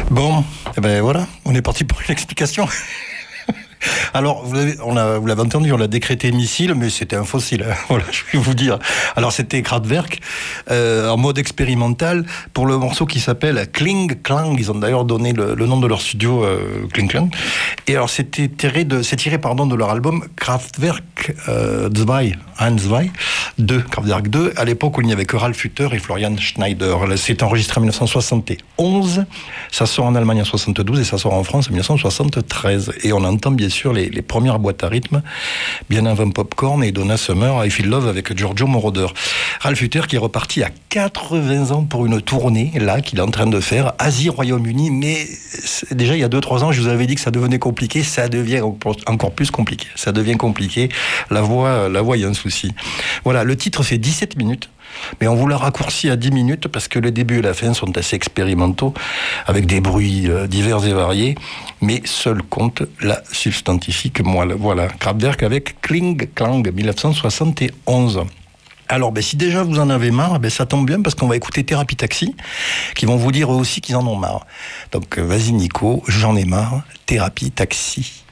Bon, eh ben voilà, on est parti pour une explication. Alors, vous l'avez entendu, on l'a décrété missile, mais c'était un fossile. Voilà, je vais vous dire. Alors, c'était Kraftwerk, en mode expérimental, pour le morceau qui s'appelle Kling Klang. Ils ont d'ailleurs donné le nom de leur studio, Kling Klang. Et alors, c'est tiré de leur album Kraftwerk 2, Kraftwerk 2, à l'époque où il n'y avait que Ralf Hütter et Florian Schneider. C'est enregistré en 1971. Ça sort en Allemagne en 72 et ça sort en France en 1973. Et on entend bien sûr les premières boîtes à rythme, bien avant Popcorn et Donna Summer, I Feel Love avec Giorgio Moroder. Ralf Hütter qui est reparti à 80 ans pour une tournée, là, qu'il est en train de faire, Asie, Royaume-Uni, mais déjà il y a 2-3 ans, je vous avais dit que ça devenait compliqué, ça devient encore plus compliqué. Ça devient compliqué. La voix, il y a un souci. Voilà, le titre fait 17 minutes. Mais on vous l'a raccourci à 10 minutes parce que le début et la fin sont assez expérimentaux, avec des bruits divers et variés, mais seul compte la substantifique moelle. Voilà, Kraftwerk avec Kling Klang 1971. Alors, si déjà vous en avez marre, ça tombe bien parce qu'on va écouter Thérapie Taxi, qui vont vous dire eux aussi qu'ils en ont marre. Donc, vas-y Nico, j'en ai marre, Thérapie Taxi.